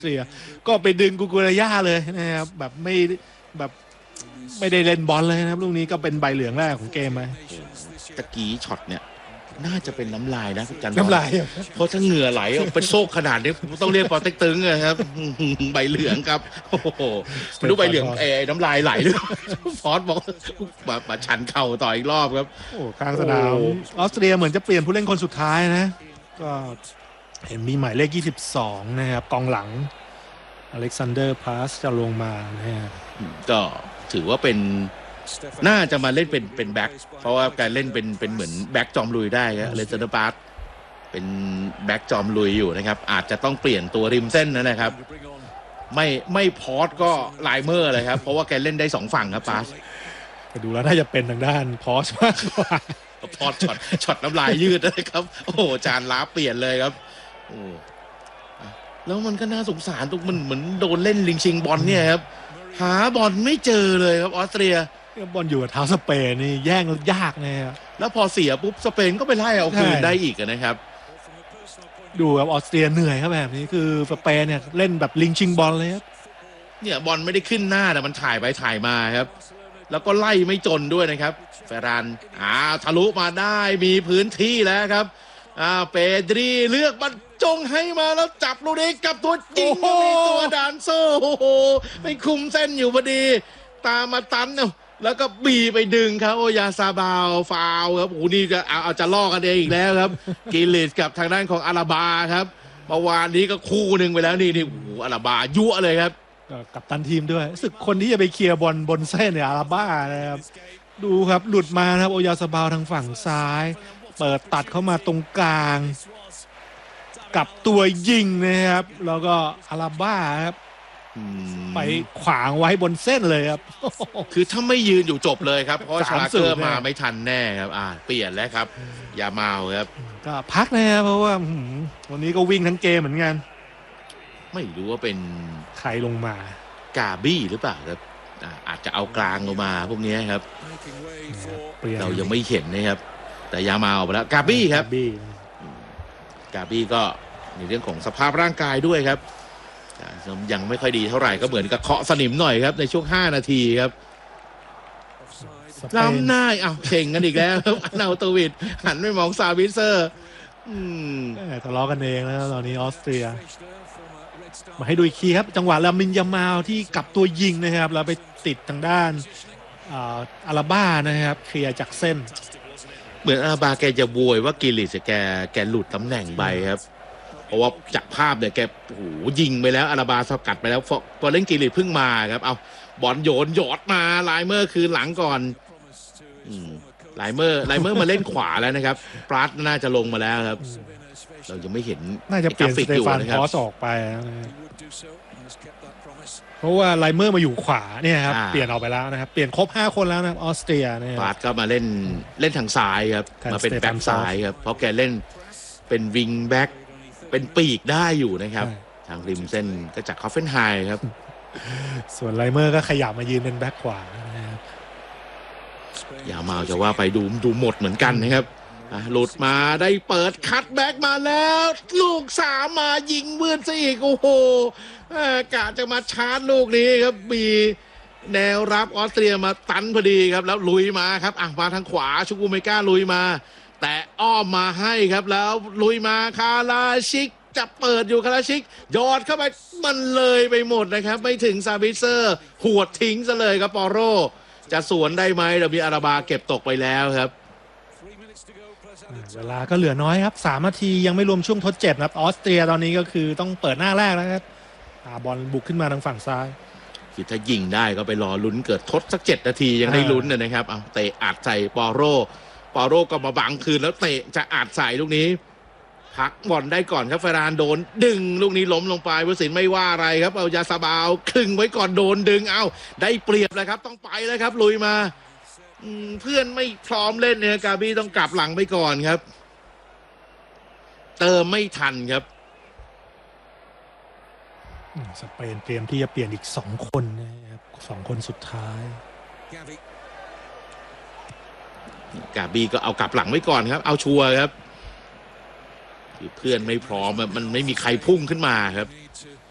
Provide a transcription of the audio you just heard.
เสียก็ไปดึงกุกุเรย่าเลยนะครับแบบไม่ได้เล่นบอลเลยนะครับลูกนี้ก็เป็นใบเหลืองแรกของเกมไปตะกี้ช็อตเนี่ยน่าจะเป็นน้ำลายนะจันน้ำลายเพราะถ้าเหงื่อไหลเป็นโซกขนาดนี้ต้องเรียกปอเต็กตึงเลยครับใบเหลืองครับโอ้โหไม่รู้ใบเหลืองน้ำลายไหลหรือฟอสบอกมาชันเข่าต่ออีกรอบครับโอ้กลางสนามออสเตรียเหมือนจะเปลี่ยนผู้เล่นคนสุดท้ายนะก็เห็นมีหมายเลข22นะครับกองหลังอเล็กซานเดอร์พาสจะลงมานะฮะก็ถือว่าเป็นน่าจะมาเล่นเป็นแบ็คเพราะว่าการเล่นเป็นเหมือนแบ็คจอมลุยได้ครับอเล็กซานเดอร์พาสเป็นแบ็คจอมลุยอยู่นะครับอาจจะต้องเปลี่ยนตัวริมเส้นนะครับไม่พอสก็ไลเมอร์เลยครับเพราะว่าแกเล่นได้2ฝั่งครับพาสดูแล้วน่าจะเป็นทางด้านพอสมากกว่าพอสช็อตน้ำลายยืดนะครับโอ้จานล้าเปลี่ยนเลยครับโอ้แล้วมันก็น่าสงสารตรงมันเหมือนโดนเล่นลิงชิงบอลเนี่ยครับหาบอลไม่เจอเลยครับออสเตรียบอลอยู่กับเท้าสเปนนี่แย่งยากนะครับแล้วพอเสียปุ๊บสเปนก็ไปไล่เอาคืนได้อีกนะครับดูครับออสเตรียเหนื่อยครับแบบนี้คือสเปนเนี่ยเล่นแบบลิงชิงบอลเลยครับเนี่ยบอลไม่ได้ขึ้นหน้าแต่มันถ่ายไปถ่ายมาครับแล้วก็ไล่ไม่จนด้วยนะครับเฟรานทะลุมาได้มีพื้นที่แล้วครับเปดรีเลือกบรรจงให้มาแล้วจับลูกนี้กับตัวจริงมีตัวดานโซ่โอ้โหไม่คุมเส้นอยู่พอดีตามมาตันแล้วก็บีไปดึงครับโอยาซาบาวฟาวครับโอ้โหนี่จะลอกกันเองอีกแล้วครับกิลิสกับทางด้านของอาราบาครับเมื่อวานนี้ก็คู่หนึ่งไปแล้วนี่โอ้โหอาราบายั่วเลยครับกับตันทีมด้วยรู้สึกคนที่จะไปเคลียร์บอลบนเส้นเนี่ยอาราบานะครับดูครับหลุดมาครับโอยาซาบาวทางฝั่งซ้ายเปิดตัดเข้ามาตรงกลางกับตัวยิงนะครับแล้วก็อาราบาครับไปขวางไว้บนเส้นเลยครับคือถ้าไม่ยืนอยู่จบเลยครับเพราะชาเกอร์มาไม่ทันแน่ครับเปลี่ยนแล้วครับยามาครับก็พักนะครับเพราะว่าวันนี้ก็วิ่งทั้งเกมเหมือนกันไม่รู้ว่าเป็นใครลงมากาบี้หรือเปล่าครับอาจจะเอากลางลงมาพวกนี้ครับเรายังไม่เห็นนะครับแต่ยามาเอาไปแล้วกาบี้ครับกาบี้ก็ในเรื่องของสภาพร่างกายด้วยครับยังไม่ค่อยดีเท่าไหร่ก็เหมือนกับเคาะสนิมหน่อยครับในช่วง5นาทีครับล้ำหน้าเข่งกันอีกแล้วนาตวิดหันไปมองซาวิเซอร์ทะเลาะกันเองแล้วตอนนี้ออสเตรียมาให้ดูอีกทีครับจังหวะลามินยามาลที่กลับตัวยิงนะครับแล้วไปติดทางด้านอาราบ้านะครับเคลียร์จากเส้นเหมือนอาราบาแกจะโวยว่ากิลิสแกหลุดตำแหน่งไปครับเพราะว่าจากภาพเนี่ยแกโอ้โหยิงไปแล้วอาราบาสกัดไปแล้วพอเล่นกิลิสเพิ่งมาครับเอาบอลโยนหยอดมาไลเมอร์คืนหลังก่อนไลเมอร์มาเล่นขวาแล้วนะครับปราดน่าจะลงมาแล้วครับเรายังไม่เห็นน่าจะเปลี่ยนสเตฟานพอสออกไปเพราะว่าไลเมอร์มาอยู่ขวาเนี่ยครับเปลี่ยนออกไปแล้วนะครับเปลี่ยนครบ5คนแล้วนะออสเตรียเนี่ยปราดก็มาเล่นทางซ้ายครับมาเป็นแบ็คซ้ายครับเพราะแกเล่นเป็นวิงแบ็คเป็นปีกได้อยู่นะครับทางริมเส้นก็จากคอฟเฟนไฮครับส่วนไลเมอร์ก็ขยับมายืนเป็นแบ็คขวานะครับอย่ามาจะว่าไปดูหมดเหมือนกันนะครับหลุดมาได้เปิดคัตแบ็กมาแล้วลูก3มายิงเบื้อนซะอีกโอ้โหกะจะมาชาร์จลูกนี้ครับมีแนวรับออสเตรียมาตันพอดีครับแล้วลุยมาครับมาทางขวาชูกูเมกาลุยมาแต่อ้อมมาให้ครับแล้วลุยมาคาราชิกจะเปิดอยู่คาราชิกยอดเข้าไปมันเลยไปหมดนะครับไม่ถึงซาบิเซอร์หวดทิ้งซะเลยครับปอโรจะสวนได้ไหมเดี๋ยวมีอาราบาเก็บตกไปแล้วครับเวลาก็เหลือน้อยครับ3นาทียังไม่รวมช่วงทดเจ็บครับออสเตรียตอนนี้ก็คือต้องเปิดหน้าแรกแล้วครับบอลบุกขึ้นมาทางฝั่งซ้ายคือถ้ายิงได้ก็ไปรอลุ้นเกิดทดสัก7นาทียังได้ลุ้นนะครับเตะอัดใส่ปอโรก็มาบังคืนแล้วเตะจะอัดใส่ลูกนี้พักบอลได้ก่อนครับเฟรานโดนดึงลูกนี้ล้มลงไปผู้ตัดสินไม่ว่าอะไรครับเอายาซาบาวคลึงไว้ก่อนโดนดึงได้เปรียบแล้วครับต้องไปแล้วครับลุยมาเพื่อนไม่พร้อมเล่นเนี่ยกาบี้ต้องกลับหลังไปก่อนครับเติมไม่ทันครับสเปนเตรียมที่จะเปลี่ยนอีก2คนนะครับ2คนสุดท้ายกาบี้ก็เอากลับหลังไว้ก่อนครับเอาชัวร์ครับเพื่อนไม่พร้อมมันไม่มีใครพุ่งขึ้นมาครับ